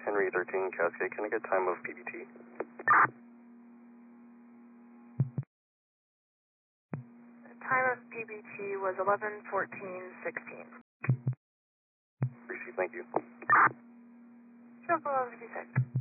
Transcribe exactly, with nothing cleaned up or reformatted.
Henry thirteen, Cascade, can I get time of P B T? Time of P B T was eleven fourteen sixteen. Receive, thank you. Triple fifty-six.